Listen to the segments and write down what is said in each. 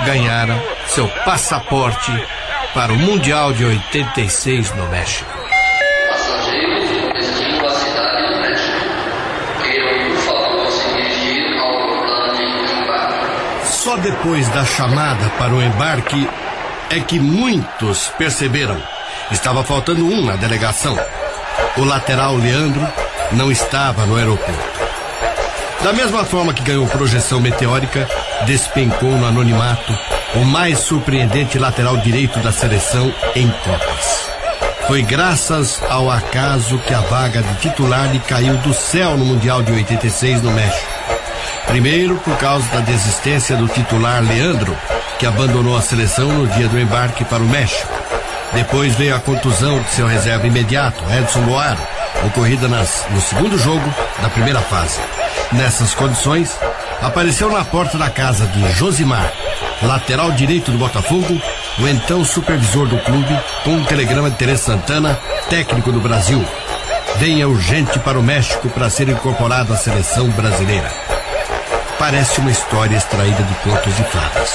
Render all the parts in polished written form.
ganhara seu passaporte para o Mundial de 86 no México. Passageiros do destino à cidade do México, queiram por favor se dirigir ao portão de embarque. Só depois da chamada para o embarque é que muitos perceberam. Estava faltando um na delegação. O lateral Leandro não estava no aeroporto. Da mesma forma que ganhou projeção meteórica, despencou no anonimato o mais surpreendente lateral direito da seleção em Copas. Foi graças ao acaso que a vaga de titular lhe caiu do céu no Mundial de 86 no México. Primeiro, por causa da desistência do titular Leandro, que abandonou a seleção no dia do embarque para o México. Depois veio a contusão de seu reserva imediato, Edson Boaro, ocorrida no segundo jogo da primeira fase. Nessas condições, apareceu na porta da casa de Josimar, lateral direito do Botafogo, o então supervisor do clube, com um telegrama de Teresa Santana, técnico do Brasil. Venha urgente para o México para ser incorporado à seleção brasileira. Parece uma história extraída de contos de fadas.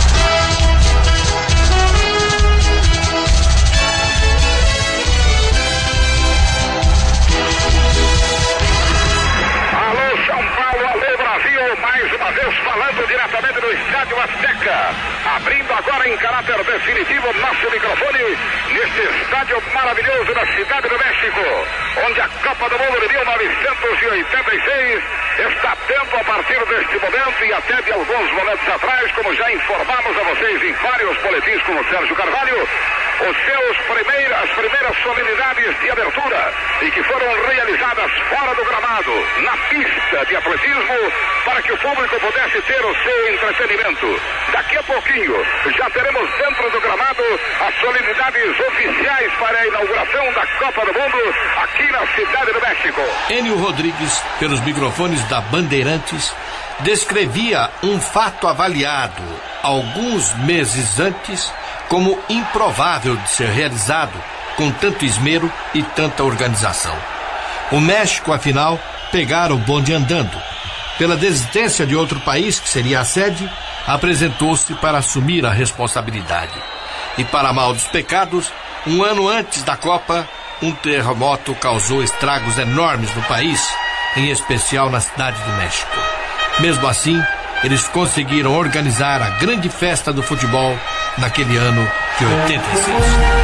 Mais uma vez falando diretamente do Estádio Azteca, abrindo agora em caráter definitivo nosso microfone neste estádio maravilhoso da cidade do México, onde a Copa do Mundo de 1986 está tendo a partir deste momento e até de alguns momentos atrás, como já informamos a vocês em vários boletins com o Sérgio Carvalho, as primeiras solenidades de abertura e que foram realizadas fora do gramado, na pista de atletismo, para que o público pudesse ter o seu entretenimento. Daqui a pouquinho já teremos dentro do gramado as solenidades oficiais para a inauguração da Copa do Mundo aqui na cidade do México. Enio Rodrigues, pelos microfones da Bandeirantes, descrevia um fato avaliado alguns meses antes como improvável de ser realizado com tanto esmero e tanta organização. O México, afinal, pegara o bonde andando. Pela desistência de outro país, que seria a sede, apresentou-se para assumir a responsabilidade. E para mal dos pecados, um ano antes da Copa, um terremoto causou estragos enormes no país, em especial na cidade do México. Mesmo assim, eles conseguiram organizar a grande festa do futebol naquele ano de 86.